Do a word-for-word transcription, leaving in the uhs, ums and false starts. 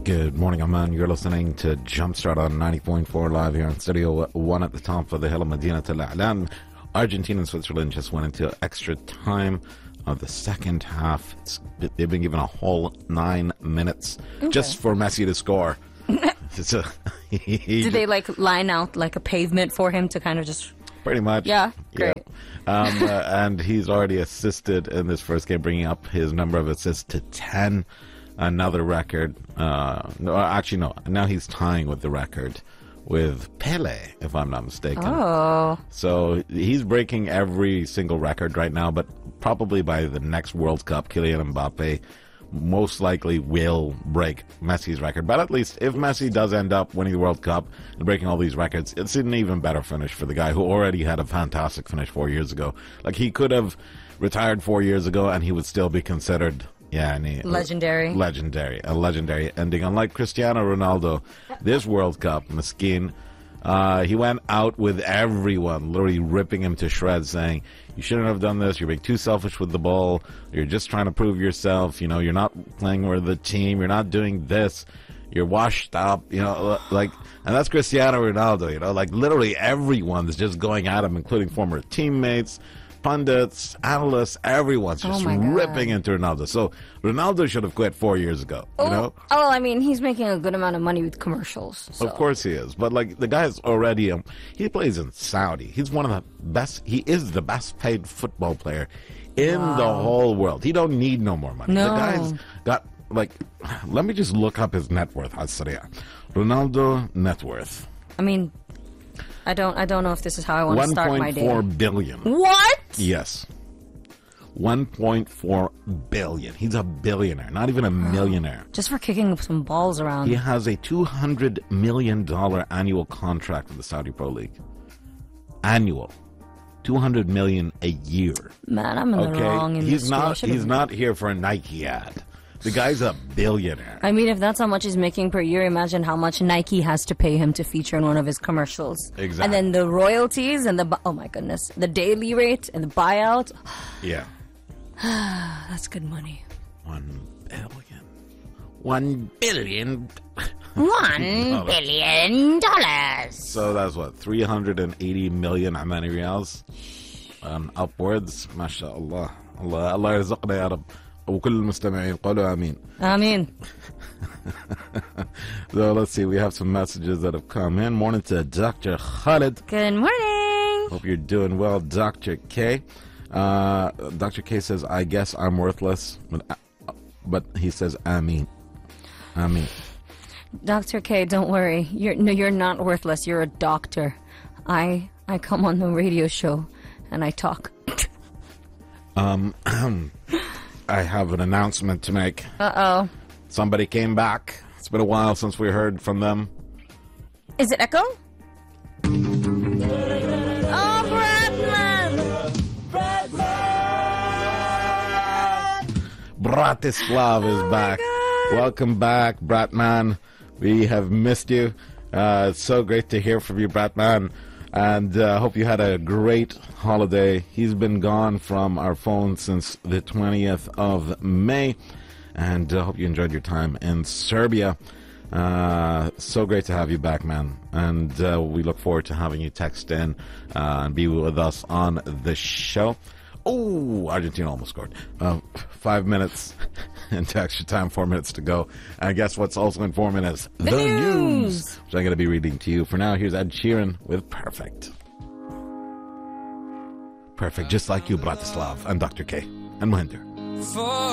Good morning, Oman. You're listening to Jumpstart on ninety point four live here in Studio one at the top of the hill of Madinat Al-A'lan. Argentina and Switzerland just went into extra time of the second half. It's, they've been given a whole nine minutes okay. just for Messi to score. It's a, Did they like line out like a pavement for him to kind of just... Pretty much. Yeah, great. Yeah. Um, uh, and he's already assisted in this first game, bringing up his number of assists to ten. Another record. Uh, no, actually, no. Now he's tying with the record with Pele, if I'm not mistaken. Oh. So he's breaking every single record right now, but probably by the next World Cup, Kylian Mbappe most likely will break Messi's record. But at least if Messi does end up winning the World Cup and breaking all these records, it's an even better finish for the guy who already had a fantastic finish four years ago. Like, he could have retired four years ago and he would still be considered... Yeah, legendary. Legendary. A legendary ending. Unlike Cristiano Ronaldo, this World Cup, Meskin, uh, he went out with everyone, literally ripping him to shreds, saying, you shouldn't have done this, you're being too selfish with the ball, you're just trying to prove yourself, you know, you're not playing with the team, you're not doing this, you're washed up, you know, like, and that's Cristiano Ronaldo, you know, like literally everyone's just going at him, including former teammates, pundits, analysts, everyone's just oh ripping into Ronaldo. So Ronaldo should have quit four years ago. Oh, you know? Oh, I mean, he's making a good amount of money with commercials. So. Of course he is. But like the guy's already, um, he plays in Saudi. He's one of the best. He is the best paid football player in wow. the whole world. He don't need no more money. No. The guy's got like. Let me just look up his net worth. Ronaldo net worth. I mean. I don't I don't know if this is how I want to start my day. one point four billion. What? Yes. one point four billion. He's a billionaire, not even a millionaire. Just for kicking some balls around. He has a two hundred million dollars annual contract with the Saudi Pro League. Annual. two hundred million dollars a year. Man, I'm in okay? the wrong industry. He's not, he's not here for a Nike ad. The guy's a billionaire. I mean, if that's how much he's making per year, imagine how much Nike has to pay him to feature in one of his commercials. Exactly. And then the royalties and the, oh my goodness, the daily rate and the buyout. Yeah. That's good money. One billion. One billion. One billion dollars. So that's what, three hundred eighty million Amani Riyals? Um, upwards. MashaAllah. Allah, Allah يرزقنا يا رب. وكل المستمعين قولوا آمين. آمين. So let's see, we have some messages that have come in. Morning to Doctor Khalid. Good morning. Hope you're doing well, Doctor K. Uh, Doctor K says, I guess I'm worthless, but, but he says Ameen. Ameen. Doctor K, don't worry. You're no, you're not worthless. You're a doctor. I I come on the radio show and I talk. um. I have an announcement to make. Uh-oh. Somebody came back. It's been a while since we heard from them. Is it Echo? Oh, Bratman! Bratman! Bratislav is oh back. Welcome back, Bratman. We have missed you. Uh, it's so great to hear from you, Bratman. And I uh, hope you had a great holiday. He's been gone from our phone since the twentieth of May. And I uh, hope you enjoyed your time in Serbia. Uh, so great to have you back, man. And uh, we look forward to having you text in uh, and be with us on the show. Oh, Argentina almost scored. Uh, five minutes into extra time, four minutes to go. And guess what's also in four minutes? The, the news. news, which I'm going to be reading to you. For now, here's Ed Sheeran with Perfect. Perfect, just like you, Bratislav, and Doctor K, and Mohinder.